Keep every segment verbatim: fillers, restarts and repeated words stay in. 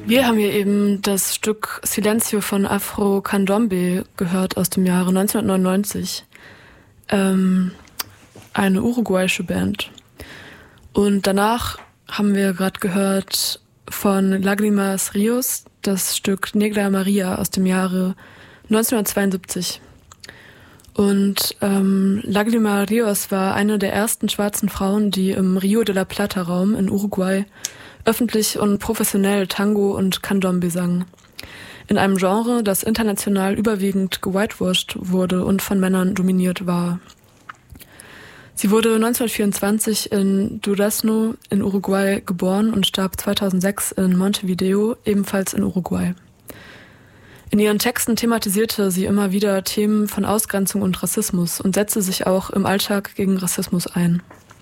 Wir haben hier eben das Stück Silencio von Afro Candombe gehört aus dem Jahre neunzehnhundertneunundneunzig. Ähm, eine uruguayische Band. Und danach haben wir gerade gehört von Lágrimas Ríos das Stück Negra Maria aus dem Jahre neunzehnhundertzweiundsiebzig. Und ähm, Lágrimas Ríos war eine der ersten schwarzen Frauen, die im Rio de la Plata-Raum in Uruguay öffentlich und professionell Tango und Candombe sang. In einem Genre, das international überwiegend gewhitewashed wurde und von Männern dominiert war. Sie wurde neunzehnhundertvierundzwanzig in Durazno in Uruguay geboren und starb zweitausendsechs in Montevideo, ebenfalls in Uruguay. In ihren Texten thematisierte sie immer wieder Themen von Ausgrenzung und Rassismus und setzte sich auch im Alltag gegen Rassismus ein.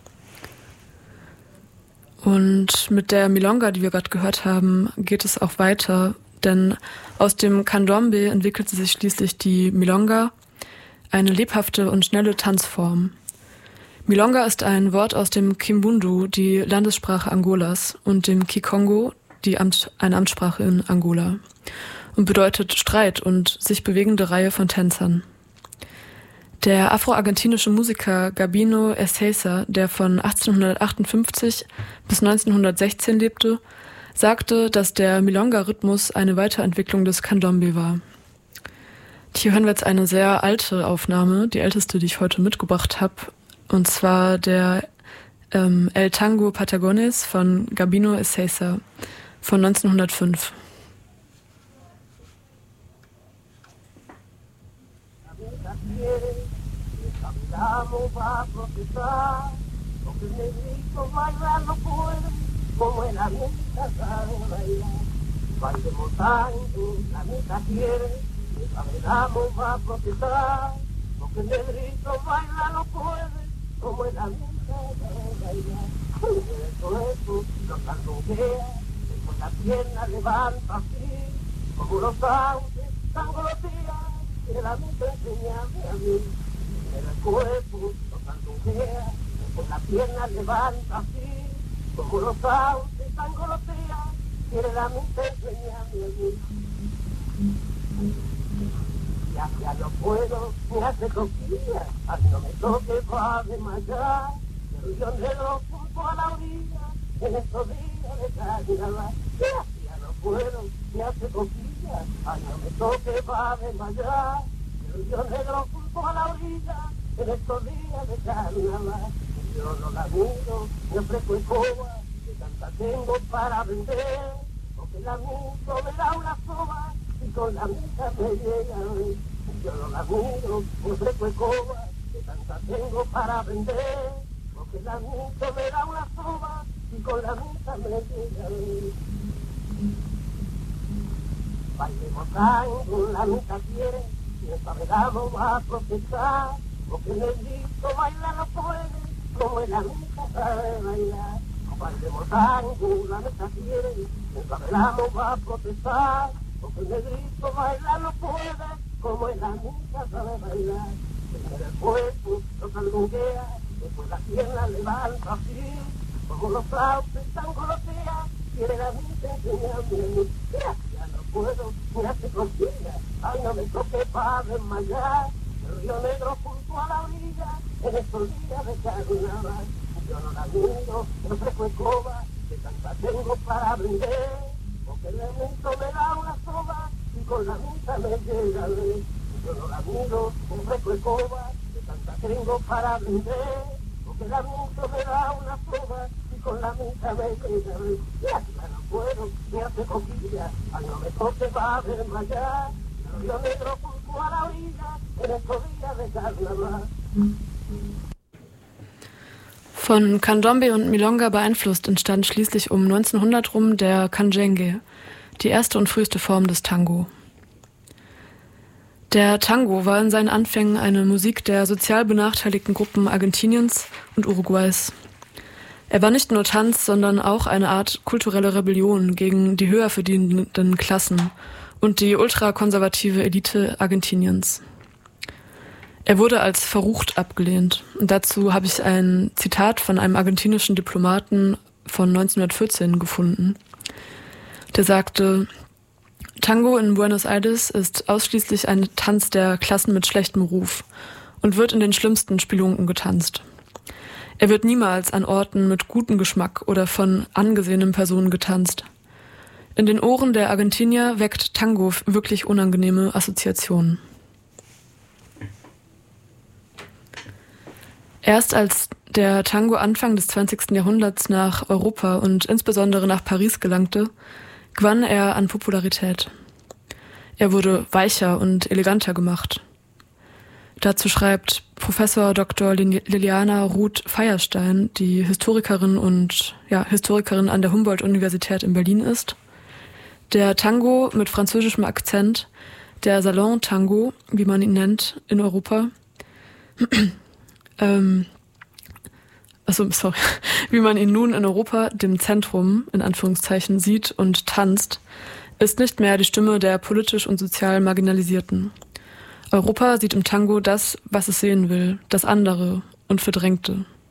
Und mit der Milonga, die wir gerade gehört haben, geht es auch weiter, denn aus dem Candombe entwickelte sich schließlich die Milonga, eine lebhafte und schnelle Tanzform. Milonga ist ein Wort aus dem Kimbundu, die Landessprache Angolas, und dem Kikongo, die Amt, eine Amtssprache in Angola, und bedeutet Streit und sich bewegende Reihe von Tänzern. Der afro-argentinische Musiker Gabino Ezeiza, der von achtzehnhundertachtundfünfzig bis neunzehnhundertsechzehn lebte, sagte, dass der Milonga-Rhythmus eine Weiterentwicklung des Candombe war. Hier hören wir jetzt eine sehr alte Aufnahme, die älteste, die ich heute mitgebracht habe, und zwar der ähm, El Tango Patagones von Gabino Ezeiza von neunzehnhundertfünf. Caminamos a protestar, porque el negrito bailar no puede, como el amiga sabe bailar. Bailemos tanto, la mitad quiere, y caminamos a protestar, porque el negrito bailar no puede, como el amiga sabe bailar. Eso, eso, lo sandunguea, y con la pierna levanta así, como los sauces, sangolotea, y la mitad enseñame a mí. El cuerpo lo sandunguea, con la pierna levanta así, como los sauces sangolotea, quiere la mente enseñarme a mí. Ya, ya no puedo, me hace cosquillas, así no me toque va a desmayar, pero yo negro junto a la orilla, en estos días de carnaval. Ya, ya no puedo, me hace cosquillas, así no me toque va a desmayar, pero yo negro junto a la orilla, en estos días de carnaval. Yo no la miro, me ofrezco escoba, que tanta tengo para vender, porque la miro me da una soba, y con la misa me llega a ver. Yo no la miro, me ofrezco escoba, que tanta tengo para vender, porque la miro me da una soba, y con la misa me llega a ver. Bailemos tango, la misa quiere, y ensabedamos a protestar, porque el negrito baila no puede, como el amiga sabe bailar. Bailemos tango, la mesa quiere, ensabedamos a protestar, porque el negrito baila no puede, como el amiga sabe bailar. Primero el cuerpo lo sandunguea, después la pierna levanta así, como los sauces sangolotea, quiere la amiga enseñarme a mí. Ya, ya no puedo, me hace cosquillas, ay no me toque para desmayar. Río Negro junto a la orilla, en estos días de carnaval. Yo no la miro, no ofrezco escoba, que tanta tengo para vender, porque el elemento me da una soba, y con la misa me llega a ver. Yo no la miro, no ofrezco escoba, que tanta tengo para vender, porque el elemento me da una soba, y con la misa me llega a ver. Ya, ya no puedo, me hace cosquillas, ay no me toque va a desmayar. Río Negro junto a la orilla, en estos días de carnaval. Von Candombe und Milonga beeinflusst entstand schließlich um neunzehnhundert rum der Canjengue, die erste und früheste Form des Tango. Der Tango war in seinen Anfängen eine Musik der sozial benachteiligten Gruppen Argentiniens und Uruguays. Er war nicht nur Tanz, sondern auch eine Art kulturelle Rebellion gegen die höher verdienenden Klassen und die ultrakonservative Elite Argentiniens. Er wurde als verrucht abgelehnt. Und dazu habe ich ein Zitat von einem argentinischen Diplomaten von neunzehnhundertvierzehn gefunden. Der sagte, Tango in Buenos Aires ist ausschließlich ein Tanz der Klassen mit schlechtem Ruf und wird in den schlimmsten Spelunken getanzt. Er wird niemals an Orten mit gutem Geschmack oder von angesehenen Personen getanzt. In den Ohren der Argentinier weckt Tango wirklich unangenehme Assoziationen. Erst als der Tango Anfang des zwanzigsten Jahrhunderts nach Europa und insbesondere nach Paris gelangte, gewann er an Popularität. Er wurde weicher und eleganter gemacht. Dazu schreibt Professor Doktor Liliana Ruth-Feierstein, die Historikerin und ja, Historikerin an der Humboldt-Universität in Berlin ist. Der Tango mit französischem Akzent, der Salon-Tango, wie man ihn nennt, in Europa, ähm, also sorry, wie man ihn nun in Europa, dem Zentrum, in Anführungszeichen, sieht und tanzt, ist nicht mehr die Stimme der politisch und sozial Marginalisierten. Europa sieht im Tango das, was es sehen will, das andere und Verdrängte.